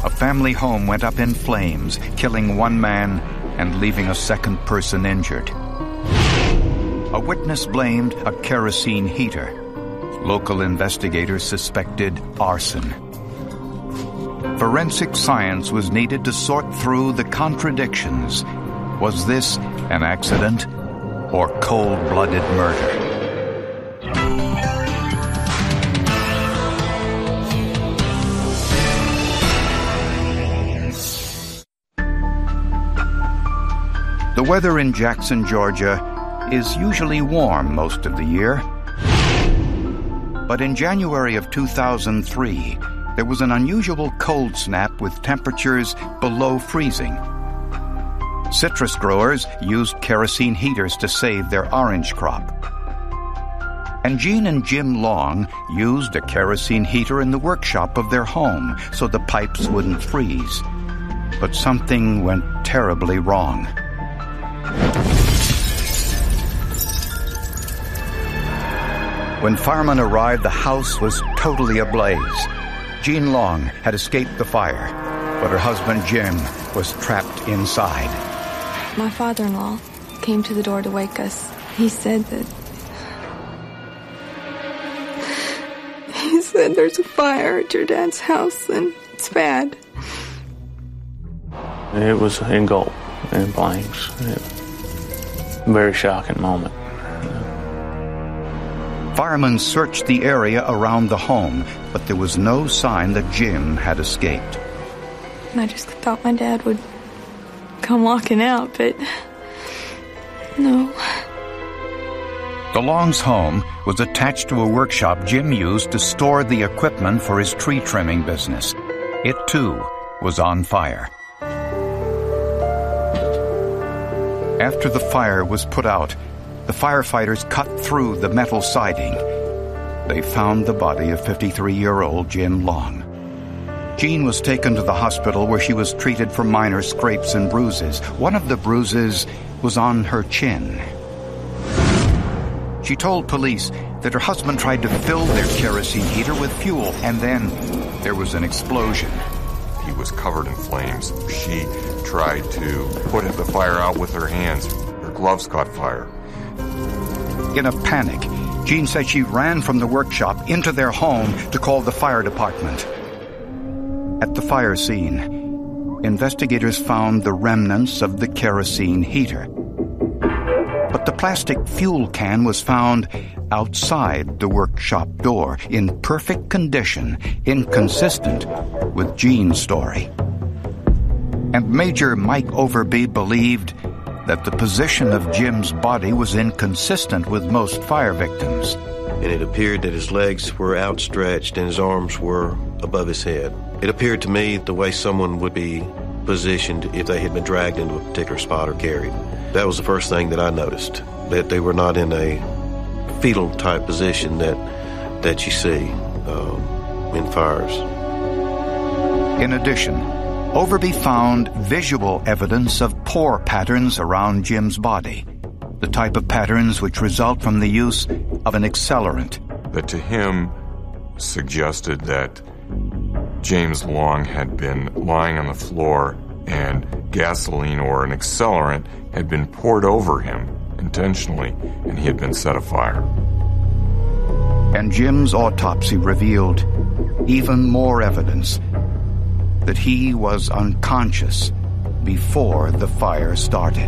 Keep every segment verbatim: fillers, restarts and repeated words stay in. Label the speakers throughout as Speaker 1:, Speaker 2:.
Speaker 1: a family home went up in flames, killing one man and leaving a second person injured. A witness blamed a kerosene heater. Local investigators suspected arson. Forensic science was needed to sort through the contradictions. Was this an accident or cold-blooded murder? The weather in Jackson, Georgia, is usually warm most of the year. But in January of two thousand three, there was an unusual cold snap with temperatures below freezing. Citrus growers used kerosene heaters to save their orange crop. And Jean and Jim Long used a kerosene heater in the workshop of their home so the pipes wouldn't freeze. But something went terribly wrong. When firemen arrived, the house was totally ablaze. Jean Long had escaped the fire, but her husband Jim was trapped inside.
Speaker 2: My father-in-law came to the door to wake us. He said that... He said there's a fire at your dad's house and it's bad.
Speaker 3: It was engulfed in flames. It, very shocking moment.
Speaker 1: Firemen searched the area around the home, but there was no sign that Jim had escaped.
Speaker 2: I just thought my dad would come walking out, but no.
Speaker 1: The Longs' home was attached to a workshop Jim used to store the equipment for his tree trimming business. It, too, was on fire. After the fire was put out, the firefighters cut through the metal siding. They found the body of fifty-three-year-old Jim Long. Jean was taken to the hospital where she was treated for minor scrapes and bruises. One of the bruises was on her chin. She told police that her husband tried to fill their kerosene heater with fuel, and then there was an explosion.
Speaker 4: He was covered in flames. She tried to put the fire out with her hands. Her gloves caught fire.
Speaker 1: In a panic, Jean said she ran from the workshop into their home to call the fire department. At the fire scene, investigators found the remnants of the kerosene heater. But the plastic fuel can was found outside the workshop door in perfect condition, inconsistent with Jean's story. And Major Mike Overby believed that the position of Jim's body was inconsistent with most fire victims.
Speaker 5: And it appeared that his legs were outstretched and his arms were above his head. It appeared to me the way someone would be positioned if they had been dragged into a particular spot or carried. That was the first thing that I noticed, that they were not in a fetal type position that that you see um, in fires.
Speaker 1: In addition, Overby found visual evidence of pore patterns around Jim's body, the type of patterns which result from the use of an accelerant.
Speaker 4: That to him suggested that James Long had been lying on the floor and gasoline or an accelerant had been poured over him intentionally and he had been set afire.
Speaker 1: And Jim's autopsy revealed even more evidence that he was unconscious before the fire started.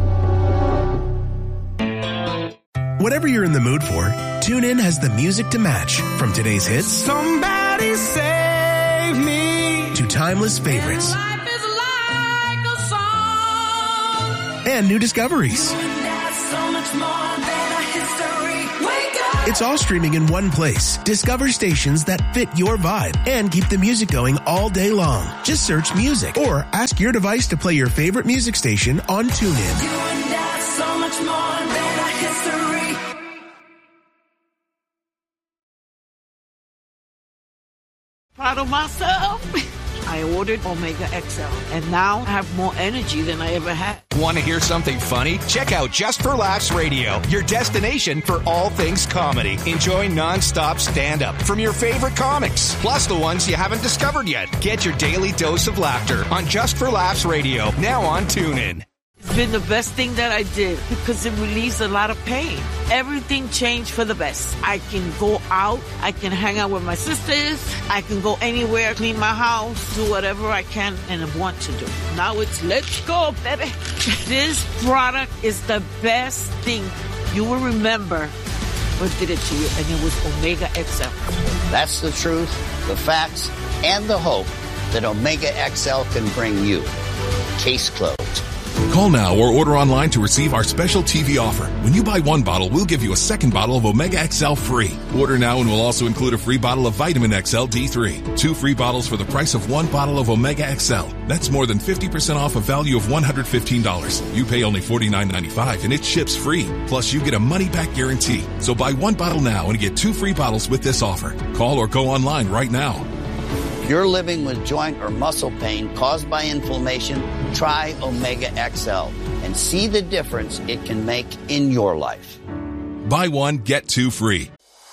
Speaker 6: Whatever you're in the mood for, TuneIn has the music to match. From today's hits,
Speaker 7: Somebody Save Me,
Speaker 6: to timeless favorites,
Speaker 7: and life is like a song,
Speaker 6: and new discoveries.
Speaker 7: so much more than a history. Wake up!
Speaker 6: It's all streaming in one place. Discover stations that fit your vibe and keep the music going all day long. Just search music or ask your device to play your favorite music station on TuneIn.
Speaker 7: You and I, so much more than a history.
Speaker 8: Proud of myself. I ordered Omega X L, and now I have more energy than I ever had.
Speaker 9: Want to hear something funny? Check out Just for Laughs Radio, your destination for all things comedy. Enjoy non-stop stand-up from your favorite comics, plus the ones you haven't discovered yet. Get your daily dose of laughter on Just for Laughs Radio, now on TuneIn.
Speaker 8: It's been the best thing that I did because it relieves a lot of pain. Everything changed for the best. I can go out. I can hang out with my sisters. I can go anywhere, clean my house, do whatever I can and want to do. Now it's let's go, baby. This product is the best thing. You will remember what did it to you, and it was Omega X L.
Speaker 10: That's the truth, the facts, and the hope that Omega X L can bring you. Case closed.
Speaker 11: Call now or order online to receive our special T V offer. When you buy one bottle, we'll give you a second bottle of Omega X L free. Order now and we'll also include a free bottle of Vitamin X L D three. Two free bottles for the price of one bottle of Omega X L. That's more than fifty percent off a value of one hundred fifteen dollars. You pay only forty-nine ninety-five and it ships free. Plus, you get a money-back guarantee. So buy one bottle now and get two free bottles with this offer. Call or go online right now.
Speaker 10: If you're living with joint or muscle pain caused by inflammation, try Omega X L and see the difference it can make in your life.
Speaker 11: Buy one, get two free.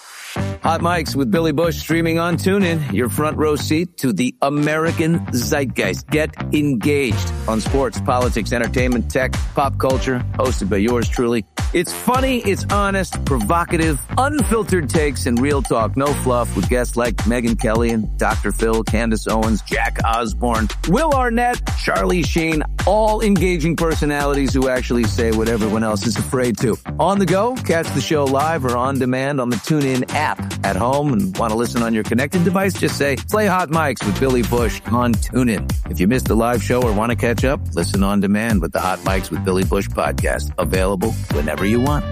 Speaker 12: Hot Mics with Billy Bush streaming on TuneIn. Your front row seat to the American zeitgeist. Get engaged on sports, politics, entertainment, tech, pop culture. Hosted by yours truly. It's funny, it's honest, provocative, unfiltered takes, and real talk. No fluff with guests like Megyn Kelly and Doctor Phil, Candace Owens, Jack Osborne, Will Arnett, Charlie Sheen. All engaging personalities who actually say what everyone else is afraid to. On the go, catch the show live or on demand on the TuneIn app. At home and want to listen on your connected device, just say, play Hot Mics with Billy Bush on TuneIn. If you missed the live show or want to catch up, listen on demand with the Hot Mics with Billy Bush podcast. Available whenever you want.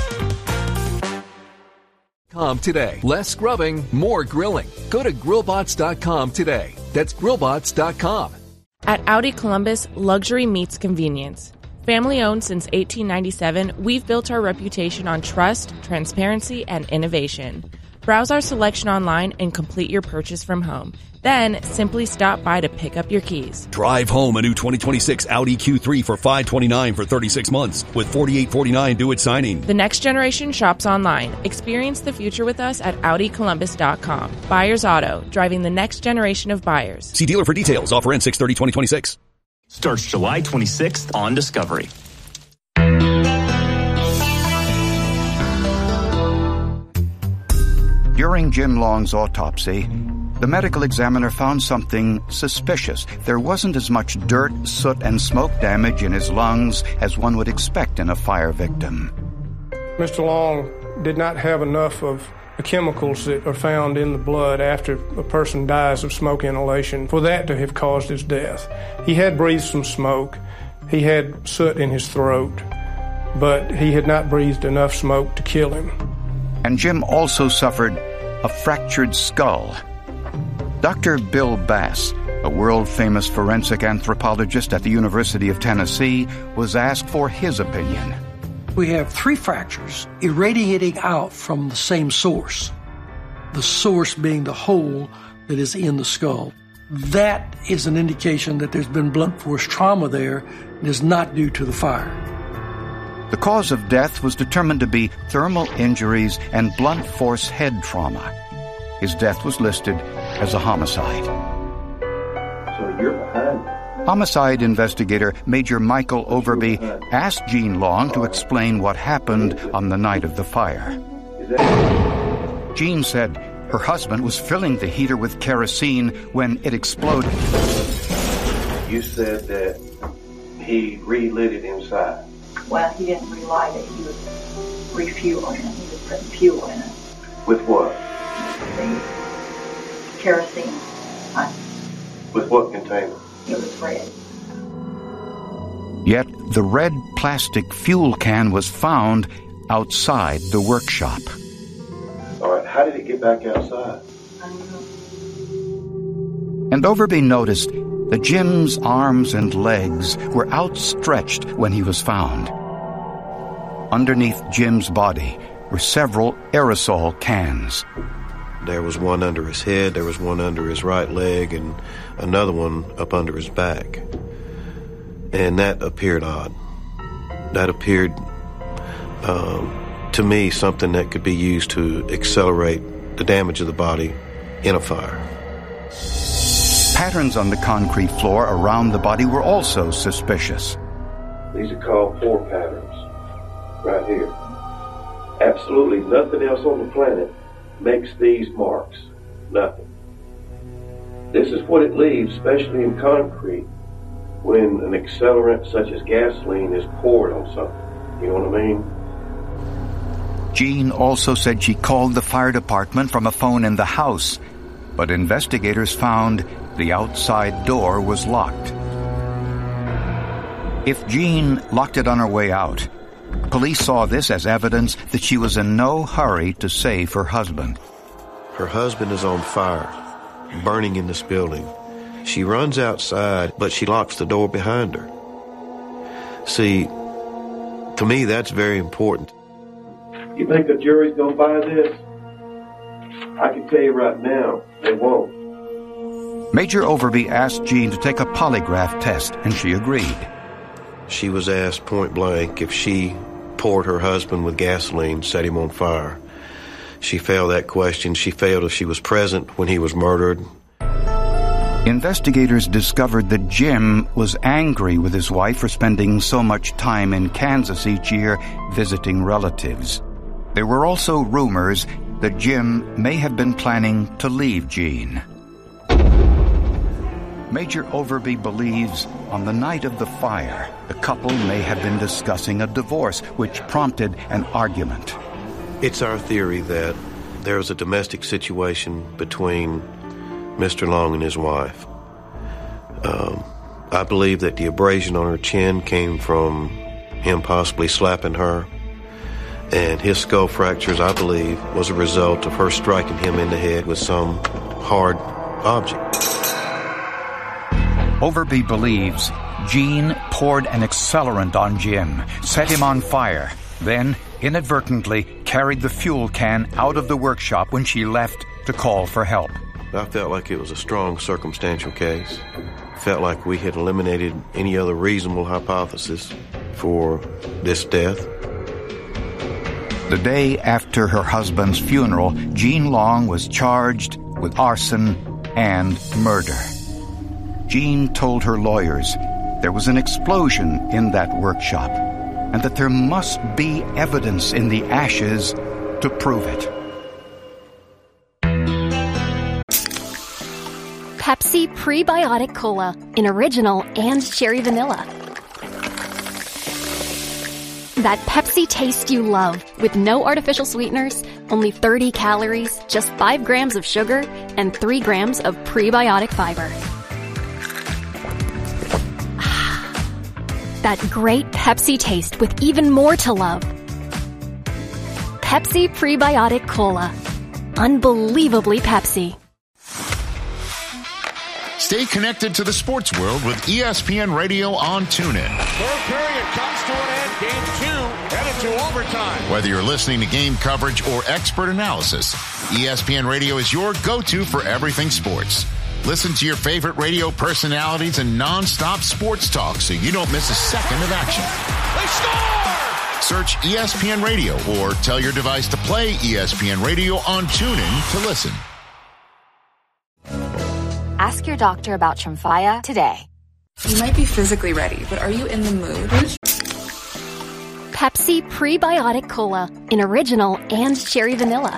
Speaker 13: Com today. Less scrubbing, more grilling. Go to grill bots dot com today. That's grill bots dot com.
Speaker 14: At Audi Columbus, luxury meets convenience. Family owned since eighteen ninety-seven, we've built our reputation on trust, transparency, and innovation. Browse our selection online and complete your purchase from home. Then, simply stop by to pick up your keys.
Speaker 15: Drive home a new twenty twenty-six Audi Q three for five hundred twenty-nine dollars for thirty-six months with forty-eight forty-nine due at signing.
Speaker 14: The next generation shops online. Experience the future with us at Audi Columbus dot com. Buyers Auto, driving the next generation of buyers.
Speaker 15: See dealer for details. Offer ends six thirty twenty twenty-six.
Speaker 16: Starts July twenty-sixth on Discovery.
Speaker 1: During Jim Long's autopsy, the medical examiner found something suspicious. There wasn't as much dirt, soot, and smoke damage in his lungs as one would expect in a fire victim.
Speaker 17: Mister Long did not have enough of the chemicals that are found in the blood after a person dies of smoke inhalation for that to have caused his death. He had breathed some smoke. He had soot in his throat, but he had not breathed enough smoke to kill him.
Speaker 1: And Jim also suffered a fractured skull. Doctor Bill Bass, a world-famous forensic anthropologist at the University of Tennessee, was asked for his opinion.
Speaker 18: We have three fractures irradiating out from the same source, the source being the hole that is in the skull. That is an indication that there's been blunt force trauma there and is not due to the fire.
Speaker 1: The cause of death was determined to be thermal injuries and blunt force head trauma. His death was listed as a homicide.
Speaker 19: So you're behind.
Speaker 1: Homicide investigator Major Michael Overby asked Jean Long to explain what happened on the night of the fire. Jean said her husband was filling the heater with kerosene when it exploded.
Speaker 19: You said that he relit it inside.
Speaker 20: Well, he didn't relight it. He was refueling it. He was putting fuel in it.
Speaker 19: With what?
Speaker 20: The kerosene. I,
Speaker 19: With what container?
Speaker 20: It was red.
Speaker 1: Yet the red plastic fuel can was found outside the workshop.
Speaker 19: All right, how did it get back outside?
Speaker 1: And Overby noticed that Jim's arms and legs were outstretched when he was found. Underneath Jim's body were several aerosol cans.
Speaker 5: There was one under his head, there was one under his right leg, and another one up under his back. And that appeared odd. That appeared, um, to me, something that could be used to accelerate the damage of the body in a fire.
Speaker 1: Patterns on the concrete floor around the body were also suspicious.
Speaker 19: These are called pore patterns, right here. Absolutely nothing else on the planet makes these marks. Nothing. This is what it leaves, especially in concrete, when an accelerant such as gasoline is poured on something. You know what I mean?
Speaker 1: Jean also said she called the fire department from a phone in the house, but investigators found the outside door was locked. If Jean locked it on her way out, police saw this as evidence that she was in no hurry to save her husband.
Speaker 5: Her husband is on fire, burning in this building. She runs outside, but she locks the door behind her. See, to me, that's very important.
Speaker 19: You think the jury's gonna buy this? I can tell you right now, they won't.
Speaker 1: Major Overby asked Jean to take a polygraph test, and she agreed.
Speaker 5: She was asked point blank if she poured her husband with gasoline, set him on fire. She failed that question. She failed if she was present when he was murdered.
Speaker 1: Investigators discovered that Jim was angry with his wife for spending so much time in Kansas each year visiting relatives. There were also rumors that Jim may have been planning to leave Jean. Major Overby believes on the night of the fire, the couple may have been discussing a divorce, which prompted an argument.
Speaker 5: It's our theory that there was a domestic situation between Mister Long and his wife. Um, I believe that the abrasion on her chin came from him possibly slapping her, and his skull fractures, I believe, was a result of her striking him in the head with some hard object.
Speaker 1: Overby believes Jean poured an accelerant on Jim, set him on fire, then inadvertently carried the fuel can out of the workshop when she left to call for help.
Speaker 5: I felt like it was a strong circumstantial case. Felt like we had eliminated any other reasonable hypothesis for this death.
Speaker 1: The day after her husband's funeral, Jean Long was charged with arson and murder. Jean told her lawyers there was an explosion in that workshop and that there must be evidence in the ashes to prove it.
Speaker 21: Pepsi Prebiotic Cola in original and cherry vanilla. That Pepsi taste you love with no artificial sweeteners, only thirty calories, just five grams of sugar, and three grams of prebiotic fiber. That great Pepsi taste with even more to love. Pepsi Prebiotic Cola. Unbelievably Pepsi.
Speaker 22: Stay connected to the sports world with E S P N Radio on TuneIn.
Speaker 23: Third period comes to an end. Game two headed to overtime.
Speaker 22: Whether you're listening to game coverage or expert analysis, E S P N Radio is your go-to for everything sports. Listen to your favorite radio personalities and non-stop sports talk so you don't miss a second of action.
Speaker 23: They score!
Speaker 22: Search E S P N Radio or tell your device to play E S P N Radio on TuneIn to listen.
Speaker 24: Ask your doctor about Tremfya today.
Speaker 25: You might be physically ready, but are you in the mood?
Speaker 21: Pepsi Prebiotic Cola in original and cherry vanilla.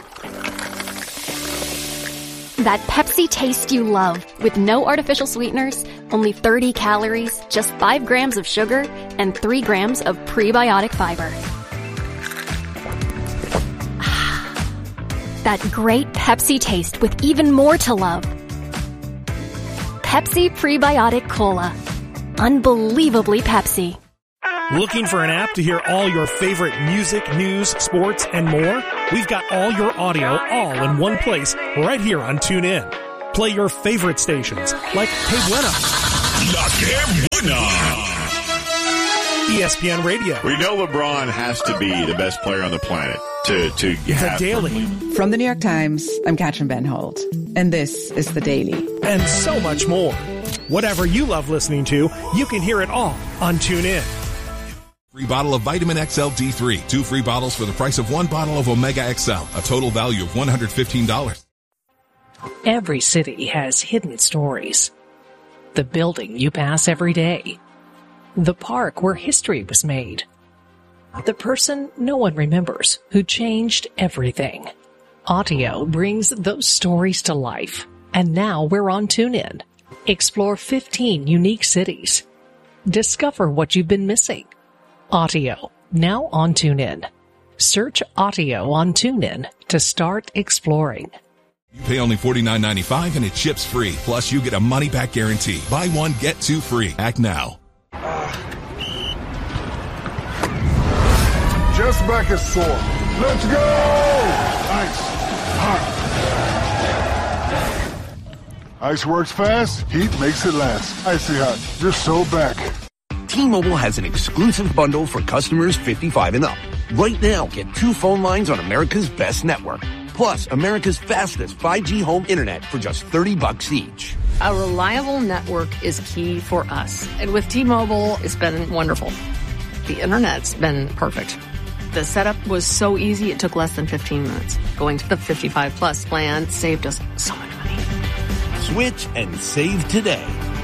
Speaker 21: That Pepsi taste you love with no artificial sweeteners, only thirty calories, just five grams of sugar, and three grams of prebiotic fiber. That great Pepsi taste with even more to love. Pepsi Prebiotic Cola. Unbelievably Pepsi.
Speaker 26: Looking for an app to hear all your favorite music, news, sports, and more? We've got all your audio all in one place right here on TuneIn. Play your favorite stations like Que Buena.
Speaker 27: La Que Buena.
Speaker 26: E S P N Radio.
Speaker 2: We know LeBron has to be the best player on the planet to, to
Speaker 26: The Daily.
Speaker 3: From the New York Times, I'm Katrin Ben Holt, and this is The Daily.
Speaker 26: And so much more. Whatever you love listening to, you can hear it all on TuneIn.
Speaker 11: Free bottle of Vitamin X L D three. Two free bottles for the price of one bottle of Omega X L. A total value of one hundred fifteen dollars.
Speaker 4: Every city has hidden stories. The building you pass every day. The park where history was made. The person no one remembers who changed everything. Audio brings those stories to life. And now we're on TuneIn. Explore fifteen unique cities. Discover what you've been missing. Audio, now on TuneIn. Search Audio on TuneIn to start exploring.
Speaker 11: You pay only forty-nine ninety-five and it ships free. Plus, you get a money-back guarantee. Buy one, get two free. Act now.
Speaker 6: Just back is sore. Let's go! Ice. Hot. Ice works fast. Heat makes it last. Icy Hot. Just so back.
Speaker 7: T-Mobile has an exclusive bundle for customers fifty-five and up. Right now, get two phone lines on America's best network. Plus, America's fastest five G home internet for just thirty bucks each.
Speaker 9: A reliable network is key for us. And with T-Mobile, it's been wonderful. The internet's been perfect. The setup was so easy, it took less than fifteen minutes. Going to the fifty-five plus plan saved us so much money.
Speaker 7: Switch and save today.